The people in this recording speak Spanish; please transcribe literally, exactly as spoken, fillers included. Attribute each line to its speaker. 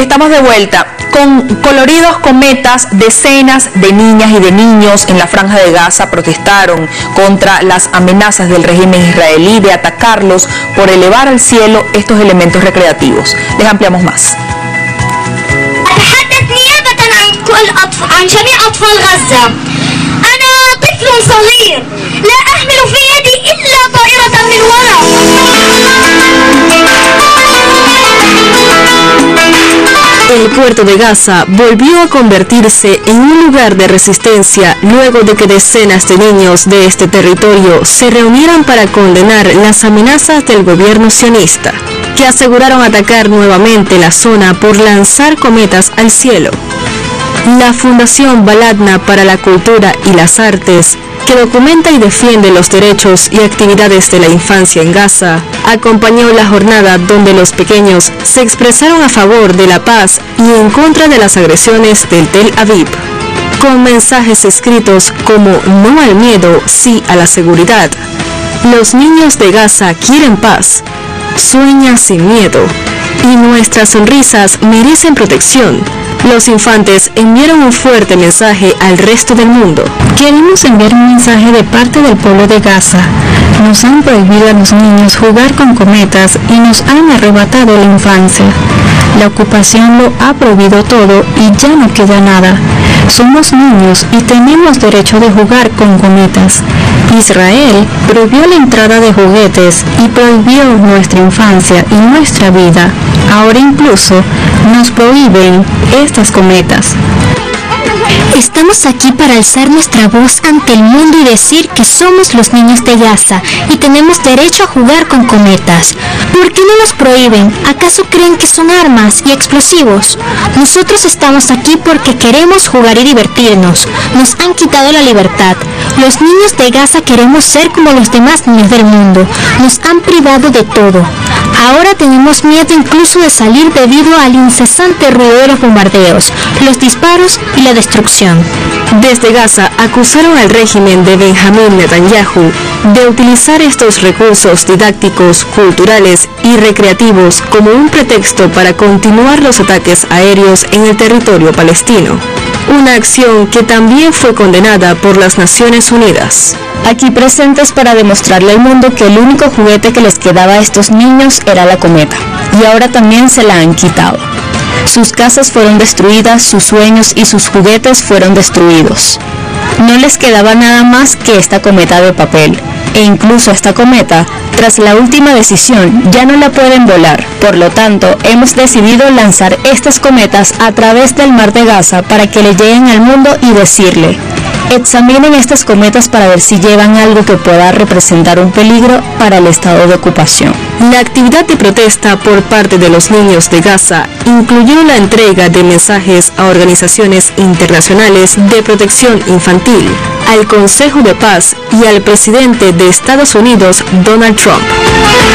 Speaker 1: Estamos de vuelta. Con coloridos cometas, decenas de niñas y de niños en la Franja de Gaza protestaron contra las amenazas del régimen israelí de atacarlos por elevar al cielo estos elementos recreativos. Les ampliamos más.
Speaker 2: El puerto de Gaza volvió a convertirse en un lugar de resistencia luego de que decenas de niños de este territorio se reunieran para condenar las amenazas del gobierno sionista, que aseguraron atacar nuevamente la zona por lanzar cometas al cielo. La Fundación Baladna para la Cultura y las Artes, que documenta y defiende los derechos y actividades de la infancia en Gaza, acompañó la jornada donde los pequeños se expresaron a favor de la paz y en contra de las agresiones del Tel Aviv, con mensajes escritos como "No al miedo, sí a la seguridad". Los niños de Gaza quieren paz, sueñan sin miedo, y nuestras sonrisas merecen protección. Los infantes enviaron un fuerte mensaje al resto del mundo.
Speaker 3: Queremos enviar un mensaje de parte del pueblo de Gaza. Nos han prohibido a los niños jugar con cometas y nos han arrebatado la infancia. La ocupación lo ha prohibido todo y ya no queda nada. Somos niños y tenemos derecho de jugar con cometas. Israel prohibió la entrada de juguetes y prohibió nuestra infancia y nuestra vida. Ahora incluso nos prohíben estas cometas.
Speaker 4: Estamos aquí para alzar nuestra voz ante el mundo y decir que somos los niños de Gaza y tenemos derecho a jugar con cometas. ¿Por qué no nos prohíben? ¿Acaso creen que son armas y explosivos? Nosotros estamos aquí porque queremos jugar y divertirnos. Nos han quitado la libertad. Los niños de Gaza queremos ser como los demás niños del mundo. Nos han privado de todo. Ahora tenemos miedo incluso de salir debido al incesante ruido de los bombardeos, los disparos y la destrucción.
Speaker 2: Desde Gaza acusaron al régimen de Benjamín Netanyahu de utilizar estos recursos didácticos, culturales y recreativos como un pretexto para continuar los ataques aéreos en el territorio palestino. Una acción que también fue condenada por las Naciones Unidas.
Speaker 5: Aquí presentes para demostrarle al mundo que el único juguete que les quedaba a estos niños era la cometa, y ahora también se la han quitado. Sus casas fueron destruidas, sus sueños y sus juguetes fueron destruidos. No les quedaba nada más que esta cometa de papel, e incluso esta cometa, tras la última decisión, ya no la pueden volar. Por lo tanto, hemos decidido lanzar estas cometas a través del Mar de Gaza para que le lleguen al mundo y decirle: examinen estas cometas para ver si llevan algo que pueda representar un peligro para el estado de ocupación.
Speaker 2: La actividad de protesta por parte de los niños de Gaza incluyó la entrega de mensajes a organizaciones internacionales de protección infantil, al Consejo de Paz y al presidente de Estados Unidos, Donald Trump.